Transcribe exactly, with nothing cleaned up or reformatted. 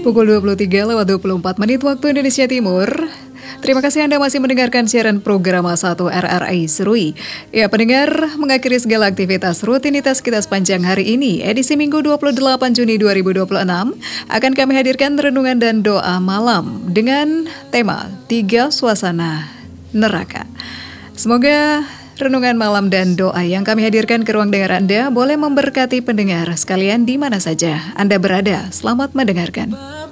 Pukul dua puluh tiga lewat dua puluh empat menit waktu Indonesia Timur. Terima kasih Anda masih mendengarkan siaran program satu R R I Serui. Ya pendengar, mengakhiri segala aktivitas rutinitas kita sepanjang hari ini, edisi Minggu dua puluh delapan Juni dua ribu dua puluh enam, akan kami hadirkan renungan dan doa malam dengan tema Tiga Suasana Neraka. Semoga renungan malam dan doa yang kami hadirkan ke ruang dengar Anda boleh memberkati pendengar sekalian di mana saja Anda berada. Selamat mendengarkan.